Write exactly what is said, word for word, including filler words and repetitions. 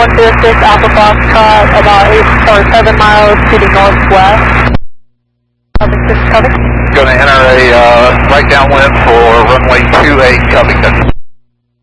one zero six Alpha Foxtrot, about eight or seven miles to the northwest. Covington six, Covington. Going to enter a uh, right downwind for runway two eight Covington.